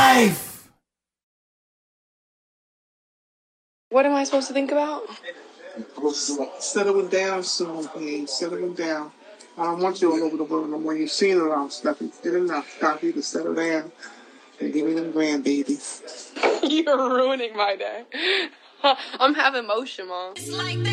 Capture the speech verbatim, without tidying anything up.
life! What am I supposed to think about? Settle down soon, please. Settle down. I don't want you all over the world no more. You've seen it all, Steffi. Get enough. Stop you to settle down and give me them grandbabies. You're ruining my day. I'm having motion, Mom.